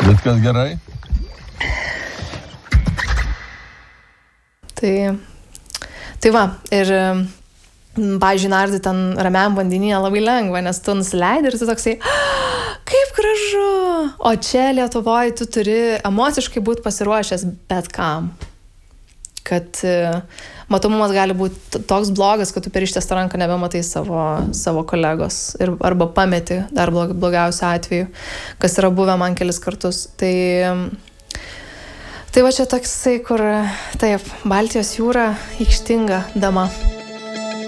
Viskas gerai? Tai va, ir pavyzdžiui, nardai ten ramiam vandenyje labai lengva, nes tu nusileidi ir tu toksai, kaip gražu. O čia Lietuvoje tu turi emociškai būti pasiruošęs bet kam. Kad matomumas gali būti toks blogas, kad tu per ištiestą ranką nebematai savo kolegos arba pameti dar blogiausiu atveju, kas yra buvę man kelis kartus. Tai va čia toksai, kur taip, Baltijos jūra aikštinga dama.